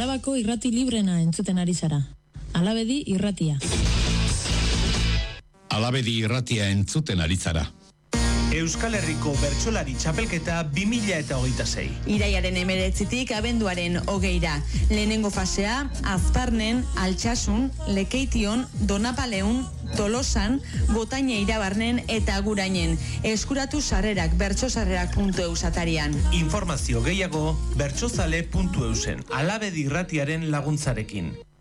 Alabako irrati librena entzuten ari zara. Alabedi irratia. Alabedi irratia entzuten ari zara. Euskal Herriko Bertsolari Txapelketa 2026. Iraiaren 19tik abenduaren 20ra. Lehenengo fasea, Azparnen, Altsasun, Lekeition, Donapaleun, Tolosan, Gotaine Irabarnen eta Agurainen. Eskuratu sarrerak bertsosarrerak.eus atarian. Informazio gehiago bertsozale.eusen. Alabedi irratiaren laguntzarekin.